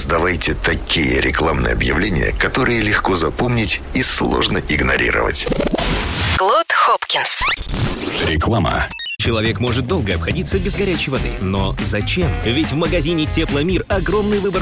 Создавайте такие рекламные объявления, которые легко запомнить и сложно игнорировать. Клод Хопкинс. Реклама. Человек может долго обходиться без горячей воды. Но зачем? Ведь в магазине «Тепломир» огромный выбор